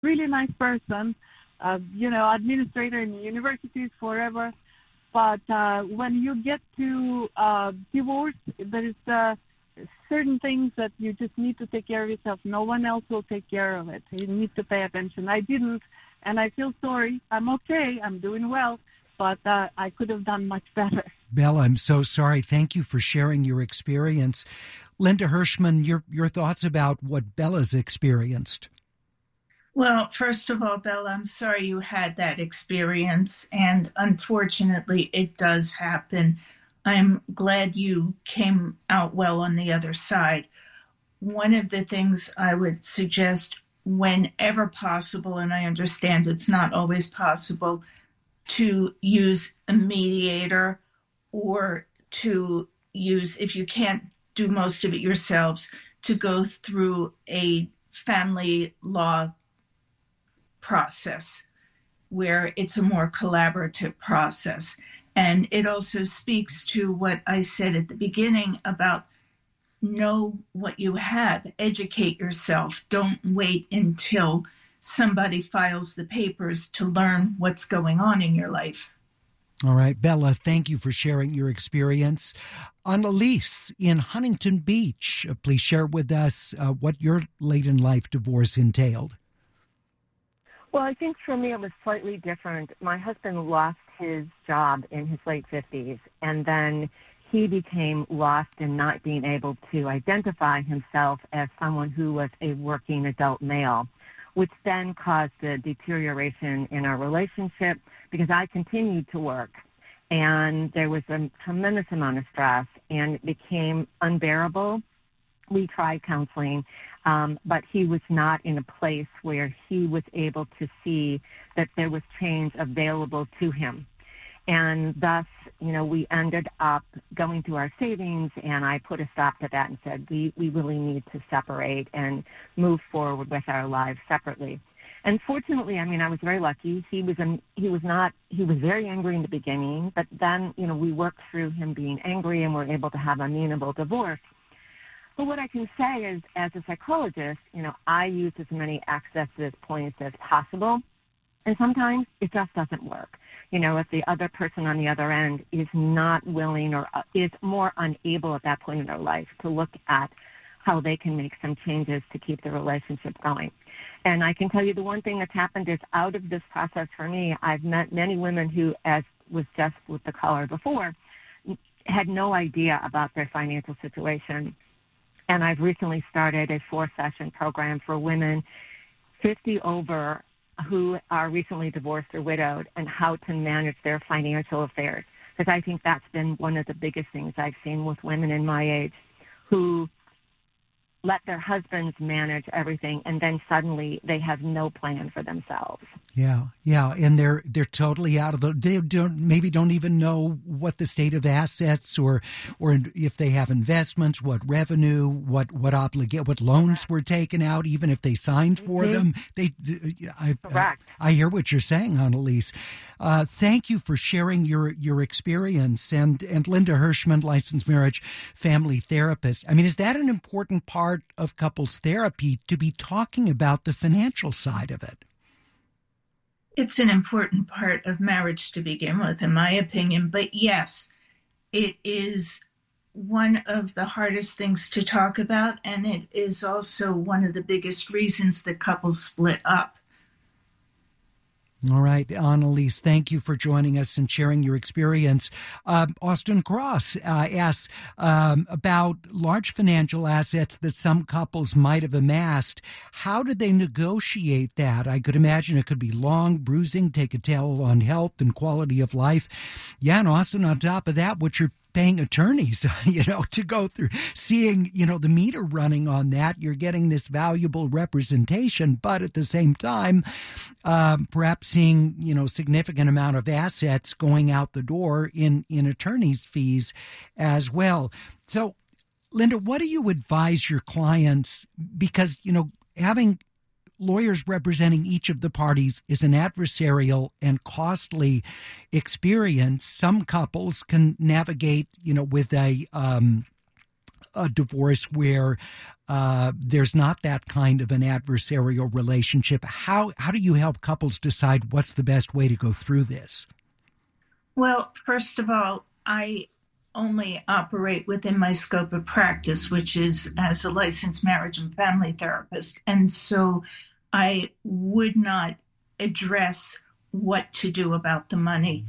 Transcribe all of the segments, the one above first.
really nice person, administrator in universities forever. But when you get to divorce, there is certain things that you just need to take care of yourself. No one else will take care of it. You need to pay attention. I didn't, and I feel sorry. I'm okay. I'm doing well, but I could have done much better. Bella, I'm so sorry. Thank you for sharing your experience. Linda Hirschman, your thoughts about what Bella's experienced? Well, first of all, Bella, I'm sorry you had that experience, and unfortunately, it does happen. I'm glad you came out well on the other side. One of the things I would suggest, whenever possible, and I understand it's not always possible, to use a mediator, or to use, if you can't do most of it yourselves, to go through a family law process where it's a more collaborative process. And it also speaks to what I said at the beginning about know what you have, educate yourself. Don't wait until somebody files the papers to learn what's going on in your life. All right, Bella, thank you for sharing your experience. Annalise in Huntington Beach, please share with us what your late-in-life divorce entailed. Well, I think for me it was slightly different. My husband lost his job in his late 50s, and then he became lost in not being able to identify himself as someone who was a working adult male, which then caused a deterioration in our relationship because I continued to work, and there was a tremendous amount of stress, and it became unbearable. We tried counseling, but he was not in a place where he was able to see that there was change available to him. And thus, we ended up going to our savings, and I put a stop to that and said, we really need to separate and move forward with our lives separately. And fortunately, I was very lucky. He was very angry in the beginning, but then, we worked through him being angry and were able to have a amenable divorce. But what I can say is, as a psychologist, I use as many access points as possible. And sometimes it just doesn't work. If the other person on the other end is not willing or is more unable at that point in their life to look at how they can make some changes to keep the relationship going. And I can tell you the one thing that's happened is out of this process for me, I've met many women who, as was just with the caller before, had no idea about their financial situation. And I've recently started a 4-session program for women 50 over who are recently divorced or widowed and how to manage their financial affairs. Because I think that's been one of the biggest things I've seen with women in my age who let their husbands manage everything, and then suddenly they have no plan for themselves. Yeah, and they're totally out of they don't even know what the state of assets or if they have investments, what revenue, what loans were taken out, even if they signed for them. Correct. I hear what you're saying, Annalise. Thank you for sharing your experience, and Linda Hirschman, licensed marriage family therapist. Is that an important part of couples therapy, to be talking about the financial side of it? It's an important part of marriage to begin with, in my opinion. But yes, it is one of the hardest things to talk about, and it is also one of the biggest reasons that couples split up. All right, Annalise, thank you for joining us and sharing your experience. Austin Cross asks about large financial assets that some couples might have amassed. How did they negotiate that? I could imagine it could be long, bruising, take a toll on health and quality of life. Yeah, and Austin, on top of that, what you're paying attorneys, to go through, seeing, the meter running on that. You're getting this valuable representation, but at the same time, perhaps seeing, significant amount of assets going out the door in attorney's fees as well. So, Linda, what do you advise your clients? Because, having lawyers representing each of the parties is an adversarial and costly experience. Some couples can navigate, with a a divorce where there's not that kind of an adversarial relationship? How do you help couples decide what's the best way to go through this? Well, first of all, I only operate within my scope of practice, which is as a licensed marriage and family therapist. And so I would not address what to do about the money.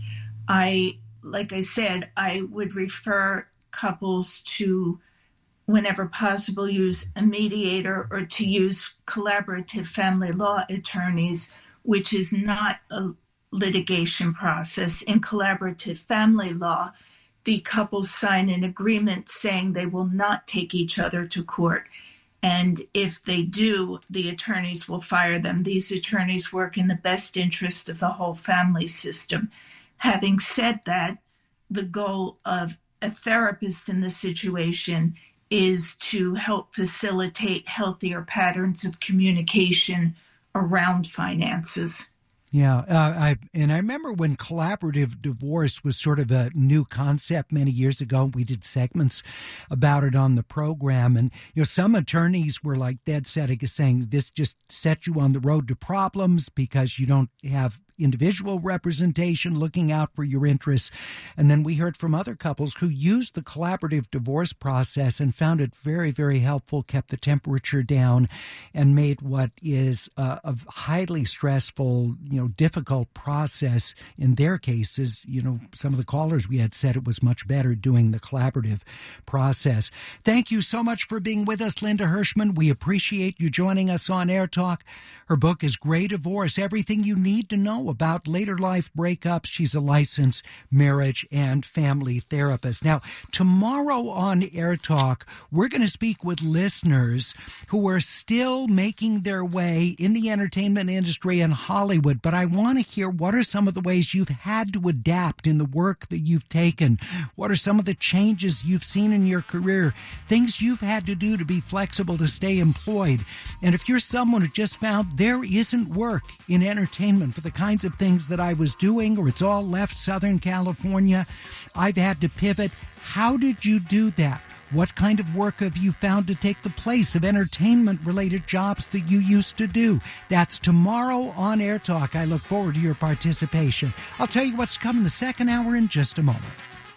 Like I said, I would refer couples to, whenever possible, use a mediator or to use collaborative family law attorneys, which is not a litigation process. In collaborative family law, the couples sign an agreement saying they will not take each other to court. And if they do, the attorneys will fire them. These attorneys work in the best interest of the whole family system. Having said that, the goal of a therapist in this situation is to help facilitate healthier patterns of communication around finances. Yeah, I remember when collaborative divorce was sort of a new concept many years ago. We did segments about it on the program, and some attorneys were like dead set against saying this just sets you on the road to problems because you don't have individual representation looking out for your interests. And then we heard from other couples who used the collaborative divorce process and found it very, very helpful, kept the temperature down, and made what is a highly stressful, difficult process. In their cases, some of the callers we had said it was much better doing the collaborative process. Thank you so much for being with us, Linda Hirschman. We appreciate you joining us on Air Talk. Her book is Grey Divorce, Everything You Need to Know About Later Life Breakups. She's a licensed marriage and family therapist. Now, tomorrow on Air Talk, we're going to speak with listeners who are still making their way in the entertainment industry in Hollywood. But I want to hear, what are some of the ways you've had to adapt in the work that you've taken? What are some of the changes you've seen in your career? Things you've had to do to be flexible to stay employed. And if you're someone who just found there isn't work in entertainment for the kinds of things that I was doing, or it's all left Southern California, I've had to pivot. How did you do that? What kind of work have you found to take the place of entertainment-related jobs that you used to do? That's tomorrow on Air Talk. I look forward to your participation. I'll tell you what's coming the second hour in just a moment.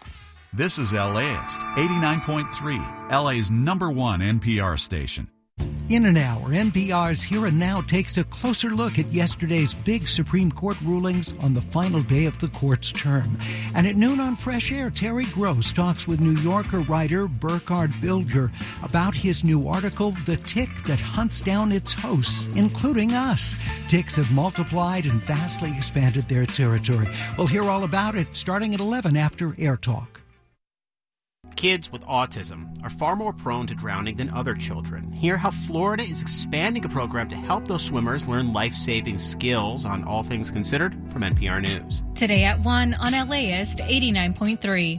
This is LAist, 89.3, LA's #1 NPR station. In an hour, NPR's Here and Now takes a closer look at yesterday's big Supreme Court rulings on the final day of the court's term. And at noon on Fresh Air, Terry Gross talks with New Yorker writer Burkhard Bilger about his new article, The Tick That Hunts Down Its Hosts, including us. Ticks have multiplied and vastly expanded their territory. We'll hear all about it starting at 11 after Air Talk. Kids with autism are far more prone to drowning than other children. Hear how Florida is expanding a program to help those swimmers learn life-saving skills on All Things Considered from NPR News. Today at 1 on LAist 89.3.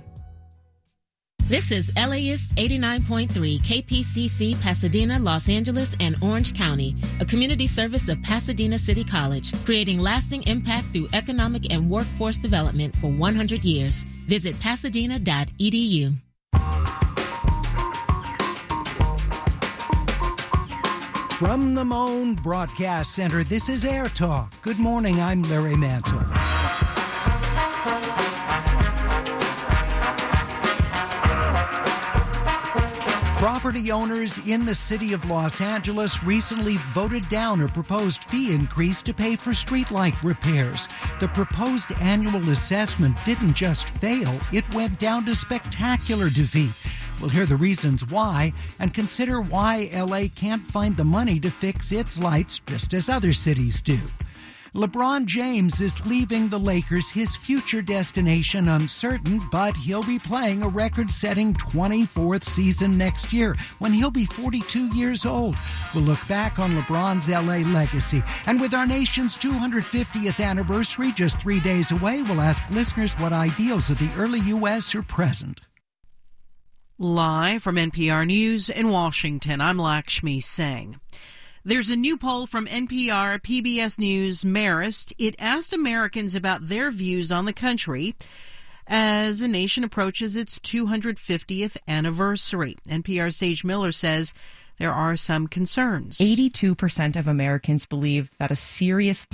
This is LAist 89.3 KPCC, Pasadena, Los Angeles, and Orange County, a community service of Pasadena City College, creating lasting impact through economic and workforce development for 100 years. Visit pasadena.edu. From the Moan Broadcast Center, this is Air Talk. Good morning, I'm Larry Mantle. Property owners in the city of Los Angeles recently voted down a proposed fee increase to pay for streetlight repairs. The proposed annual assessment didn't just fail, it went down to spectacular defeat. We'll hear the reasons why and consider why LA can't find the money to fix its lights just as other cities do. LeBron James is leaving the Lakers, his future destination uncertain, but he'll be playing a record-setting 24th season next year when he'll be 42 years old. We'll look back on LeBron's LA legacy. And with our nation's 250th anniversary just 3 days away, we'll ask listeners what ideals of the early U.S. are present. Live from NPR News in Washington, I'm Lakshmi Singh. There's a new poll from NPR, PBS News, Marist. It asked Americans about their views on the country. as the nation approaches its 250th anniversary. NPR's Sage Miller says there are some concerns. 82% of Americans believe that a serious